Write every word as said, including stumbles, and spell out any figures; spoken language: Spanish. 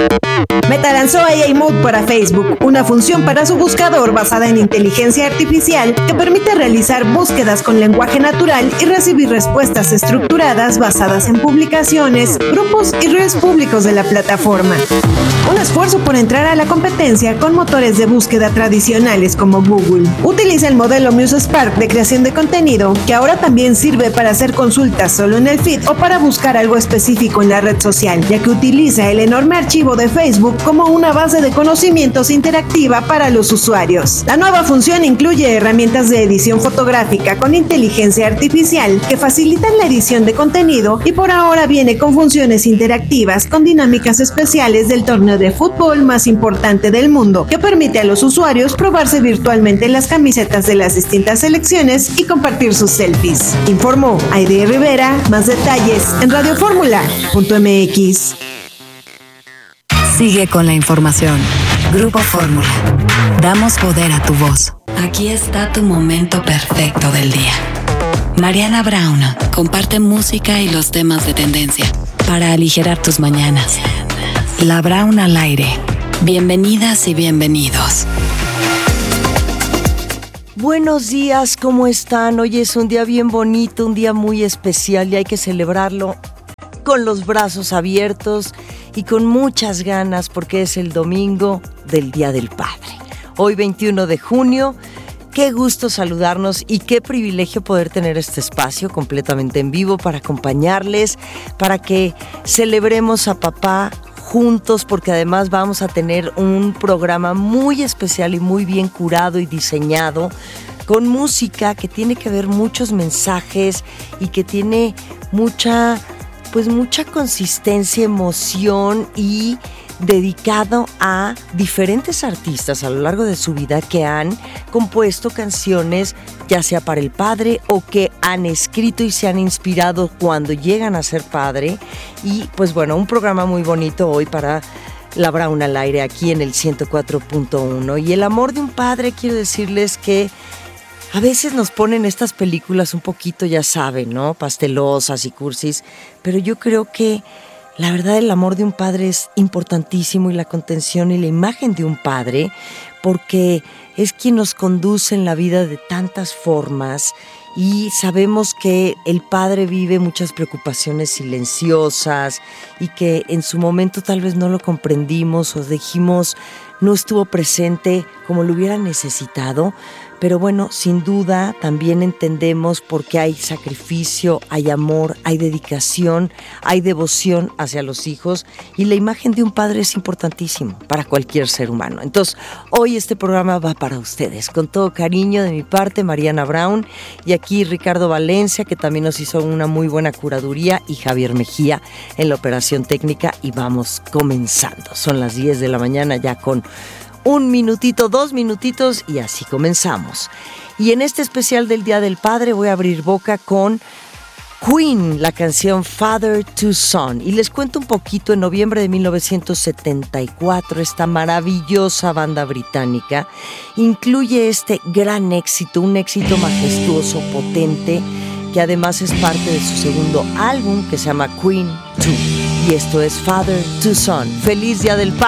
Meta lanzó A I Mode para Facebook, una función para su buscador basada en inteligencia artificial que permite realizar búsquedas con lenguaje natural y recibir respuestas estructuradas basadas en publicaciones, grupos y redes públicos de la plataforma. Un esfuerzo por entrar a la competencia con motores de búsqueda tradicionales como Google. Utiliza el modelo MuseSpark de creación de contenido, que ahora también sirve para hacer consultas solo en el feed o para buscar algo específico en la red social, ya que utiliza el enorme archivo de Facebook como una base de conocimientos interactiva para los usuarios. La nueva función incluye herramientas de edición fotográfica con inteligencia artificial que facilitan la edición de contenido y por ahora viene con funciones interactivas con dinámicas especiales del torneo de fútbol más importante del mundo, que permite a los usuarios probarse virtualmente las camisetas de las distintas selecciones y compartir sus selfies. Informó Aide Rivera. Más detalles en radio fórmula punto m x. Sigue con la información. Grupo Fórmula. Damos poder a tu voz. Aquí está tu momento perfecto del día. Mariana Brown comparte música y los temas de tendencia para aligerar tus mañanas. La Brown al aire. Bienvenidas y bienvenidos. Buenos días, ¿cómo están? Hoy es un día bien bonito, un día muy especial y hay que celebrarlo con los brazos abiertos y con muchas ganas porque es el domingo del Día del Padre. Hoy veintiuno de junio, qué gusto saludarnos y qué privilegio poder tener este espacio completamente en vivo para acompañarles, para que celebremos a papá juntos, porque además vamos a tener un programa muy especial y muy bien curado y diseñado, con música que tiene que ver muchos mensajes y que tiene mucha... pues mucha consistencia, emoción y dedicado a diferentes artistas a lo largo de su vida que han compuesto canciones ya sea para el padre o que han escrito y se han inspirado cuando llegan a ser padre. Y pues bueno, un programa muy bonito hoy para La Brown al aire aquí en el ciento cuatro punto uno. Y el amor de un padre, quiero decirles que a veces nos ponen estas películas un poquito, ya saben, ¿no? Pastelosas y cursis, pero yo creo que la verdad el amor de un padre es importantísimo y la contención y la imagen de un padre, porque es quien nos conduce en la vida de tantas formas y sabemos que el padre vive muchas preocupaciones silenciosas y que en su momento tal vez no lo comprendimos o dijimos no estuvo presente como lo hubiera necesitado. Pero bueno, sin duda también entendemos por qué hay sacrificio, hay amor, hay dedicación, hay devoción hacia los hijos y la imagen de un padre es importantísimo para cualquier ser humano. Entonces, hoy este programa va para ustedes. Con todo cariño de mi parte, Mariana Brown, y aquí Ricardo Valencia, que también nos hizo una muy buena curaduría, y Javier Mejía en la operación técnica, y vamos comenzando. Son las diez de la mañana ya con un minutito, dos minutitos y así comenzamos. Y en este especial del Día del Padre voy a abrir boca con Queen, la canción Father to Son. Y les cuento un poquito, en noviembre de mil novecientos setenta y cuatro, esta maravillosa banda británica incluye este gran éxito, un éxito majestuoso, potente, que además es parte de su segundo álbum que se llama Queen dos. Y esto es Father to Son. ¡Feliz Día del Padre!